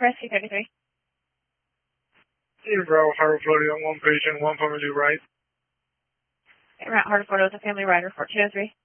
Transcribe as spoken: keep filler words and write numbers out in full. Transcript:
Rescue thirty-three. Cedar Bravo, Harbor, Florida, one patient, one family ride. Around Harbor, Florida with a family rider for two oh three.